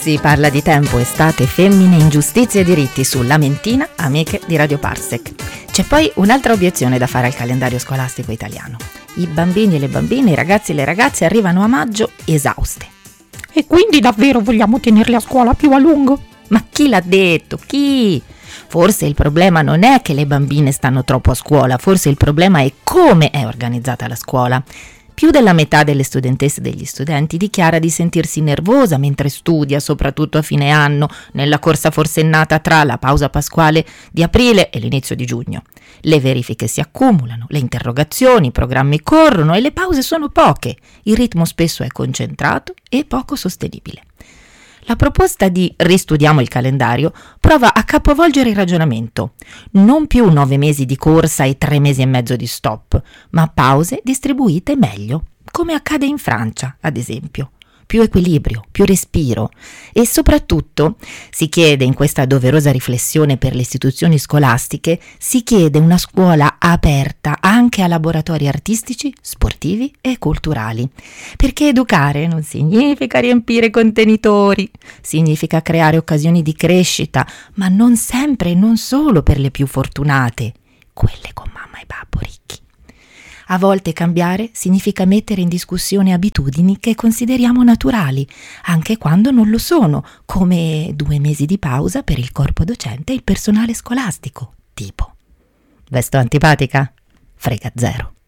Si parla di tempo, estate, femmine, ingiustizie e diritti su Lamentina, amiche di Radio Parsec. C'è poi un'altra obiezione da fare al calendario scolastico italiano. I bambini e le bambine, i ragazzi e le ragazze arrivano a maggio esauste. E quindi davvero vogliamo tenerli a scuola più a lungo? Ma chi l'ha detto? Chi? Forse il problema non è che le bambine stanno troppo a scuola, forse il problema è come è organizzata la scuola. Più della metà delle studentesse e degli studenti dichiara di sentirsi nervosa mentre studia, soprattutto a fine anno, nella corsa forsennata tra la pausa pasquale di aprile e l'inizio di giugno. Le verifiche si accumulano, le interrogazioni, i programmi corrono e le pause sono poche. Il ritmo spesso è concentrato e poco sostenibile. La proposta di ristudiamo il calendario prova a capovolgere il ragionamento. Non più 9 mesi di corsa e 3 mesi e mezzo di stop, ma pause distribuite meglio, come accade in Francia, ad esempio. Più equilibrio, più respiro e soprattutto si chiede in questa doverosa riflessione per le istituzioni scolastiche, si chiede una scuola aperta anche a laboratori artistici, sportivi e culturali, perché educare non significa riempire contenitori, significa creare occasioni di crescita, ma non sempre e non solo per le più fortunate, quelle con mamma e babbo ricchi. A volte cambiare significa mettere in discussione abitudini che consideriamo naturali, anche quando non lo sono, come 2 mesi di pausa per il corpo docente e il personale scolastico, tipo. Vesto antipatica? Frega zero.